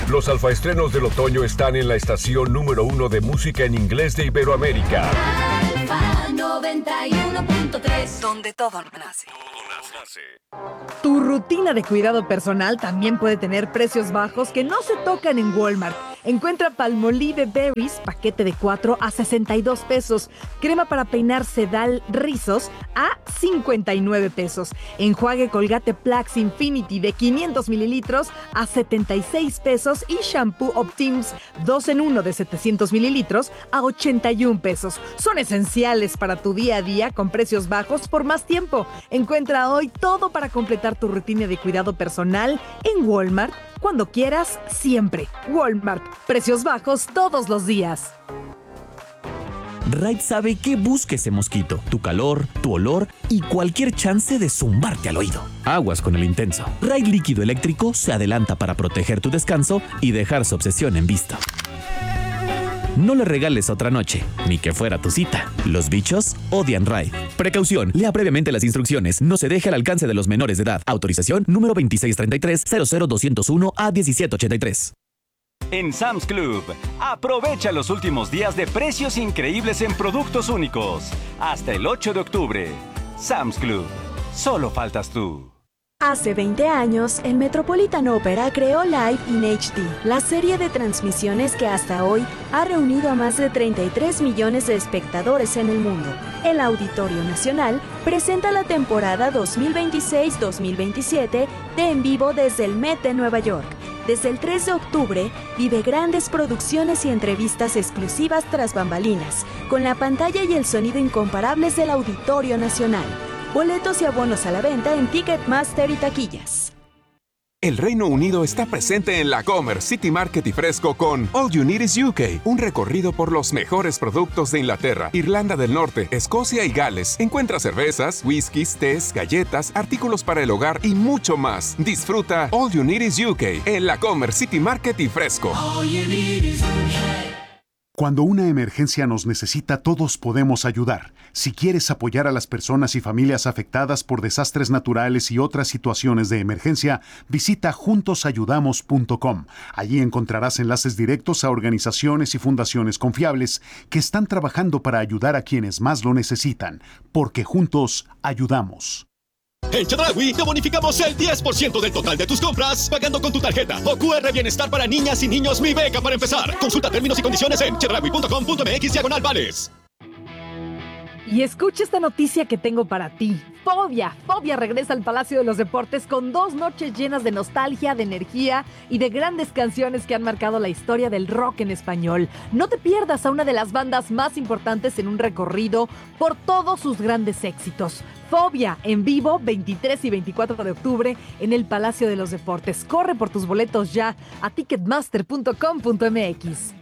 Los alfaestrenos del otoño están en la estación número 1 de música en inglés de Iberoamérica. Alfa 91.3, donde todo nace. Tu rutina de cuidado personal también puede tener precios bajos que no se tocan en Walmart. Encuentra Palmolive Berries, paquete de 4 a 62 pesos. Crema para peinar Sedal Rizos a 59 pesos. Enjuague Colgate Plax Infinity de 500 mililitros a 76 pesos. Y shampoo Optims 2 en 1 de 700 mililitros a 81 pesos. Son esenciales para tu día a día con precios bajos por más tiempo. Encuentra hoy todo para completar tu rutina de cuidado personal en Walmart. Cuando quieras, siempre. Walmart. Precios bajos todos los días. Raid sabe que busca ese mosquito, tu calor, tu olor y cualquier chance de zumbarte al oído. Aguas con el intenso. Raid líquido eléctrico se adelanta para proteger tu descanso y dejar su obsesión en vista. No le regales otra noche, ni que fuera tu cita. Los bichos odian Raid. Precaución, lea previamente las instrucciones. No se deje al alcance de los menores de edad. Autorización número 2633-00201-A1783. En Sam's Club, aprovecha los últimos días de precios increíbles en productos únicos. Hasta el 8 de octubre. Sam's Club. Solo faltas tú. Hace 20 años, el Metropolitan Opera creó Live in HD, la serie de transmisiones que hasta hoy ha reunido a más de 33 millones de espectadores en el mundo. El Auditorio Nacional presenta la temporada 2026-2027 de En Vivo desde el Met de Nueva York. Desde el 3 de octubre, vive grandes producciones y entrevistas exclusivas tras bambalinas, con la pantalla y el sonido incomparables del Auditorio Nacional. Boletos y abonos a la venta en Ticketmaster y taquillas. El Reino Unido está presente en la Comer City Market y Fresco con All You Need Is UK, un recorrido por los mejores productos de Inglaterra, Irlanda del Norte, Escocia y Gales. Encuentra cervezas, whiskies, tés, galletas, artículos para el hogar y mucho más. Disfruta All You Need Is UK en la Comer City Market y Fresco. All you need is UK. Cuando una emergencia nos necesita, todos podemos ayudar. Si quieres apoyar a las personas y familias afectadas por desastres naturales y otras situaciones de emergencia, visita juntosayudamos.com. Allí encontrarás enlaces directos a organizaciones y fundaciones confiables que están trabajando para ayudar a quienes más lo necesitan, porque juntos ayudamos. En Chedraui te bonificamos el 10% del total de tus compras pagando con tu tarjeta o QR Bienestar para niñas y niños Mi Beca para empezar. Consulta términos y condiciones en chedraui.com.mx/vales. Y escucha esta noticia que tengo para ti. Fobia regresa al Palacio de los Deportes con 2 noches llenas de nostalgia, de energía y de grandes canciones que han marcado la historia del rock en español. No te pierdas a una de las bandas más importantes en un recorrido por todos sus grandes éxitos. Fobia en vivo 23 y 24 de octubre en el Palacio de los Deportes. Corre por tus boletos ya a ticketmaster.com.mx.